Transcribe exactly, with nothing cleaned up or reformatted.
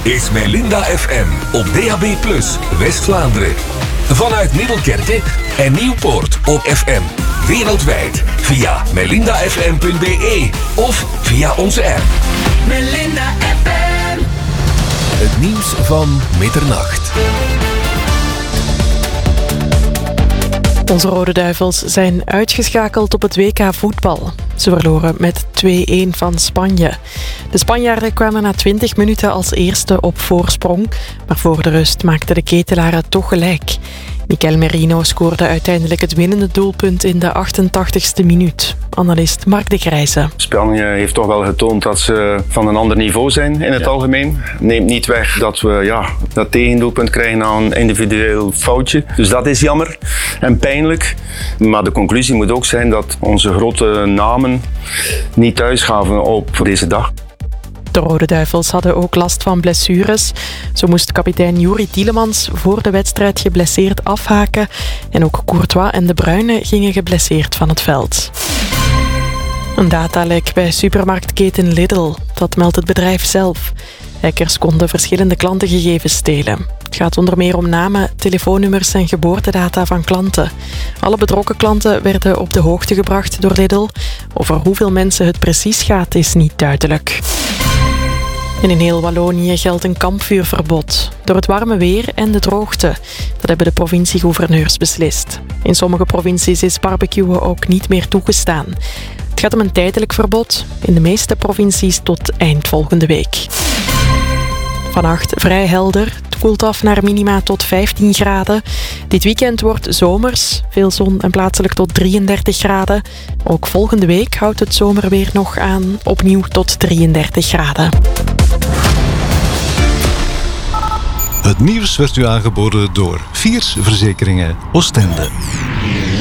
is Melinda F M op D A B plus, West-Vlaanderen. Vanuit Middelkerke en Nieuwpoort op F M. Wereldwijd via melinda f m punt b e of via onze app. Melinda F M. Het nieuws van middernacht. Onze Rode Duivels zijn uitgeschakeld op het W K voetbal. Ze verloren met twee-een van Spanje. De Spanjaarden kwamen na twintig minuten als eerste op voorsprong, maar voor de rust maakten de ketelaren toch gelijk. Mikel Merino scoorde uiteindelijk het winnende doelpunt in de achtentachtigste minuut. Analist Mark de Grijze. Spanje heeft toch wel getoond dat ze van een ander niveau zijn in het ja. algemeen. Neemt niet weg dat we ja, dat tegendoelpunt krijgen na een individueel foutje. Dus dat is jammer en pijnlijk. Maar de conclusie moet ook zijn dat onze grote namen niet thuis gaven op deze dag. De Rode Duivels hadden ook last van blessures. Zo moest kapitein Youri Tielemans voor de wedstrijd geblesseerd afhaken. En ook Courtois en De Bruyne gingen geblesseerd van het veld. Een datalek bij supermarktketen Lidl. Dat meldt het bedrijf zelf. Hackers konden verschillende klantengegevens stelen. Het gaat onder meer om namen, telefoonnummers en geboortedata van klanten. Alle betrokken klanten werden op de hoogte gebracht door Lidl. Over hoeveel mensen het precies gaat is niet duidelijk. En in heel Wallonië geldt een kampvuurverbod. Door het warme weer en de droogte. Dat hebben de provinciegouverneurs beslist. In sommige provincies is barbecuen ook niet meer toegestaan. Het gaat om een tijdelijk verbod. In de meeste provincies tot eind volgende week. Vannacht vrij helder. Het koelt af naar minima tot vijftien graden. Dit weekend wordt zomers. Veel zon en plaatselijk tot drieëndertig graden. Ook volgende week houdt het zomerweer nog aan. Opnieuw tot drieëndertig graden. Het nieuws werd u aangeboden door Viers Verzekeringen Oostende.